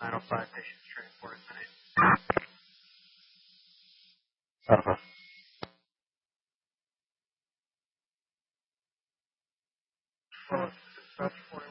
905 patients transported tonight. Well, it's about 41.